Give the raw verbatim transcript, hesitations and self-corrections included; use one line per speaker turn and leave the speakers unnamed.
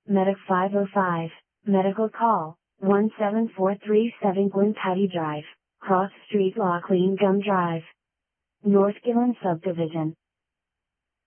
Medic five oh five, Medical Call, one seven four three seven Glen Patty Drive, Cross Street, Loughlin Gum Drive, North Gillen Subdivision.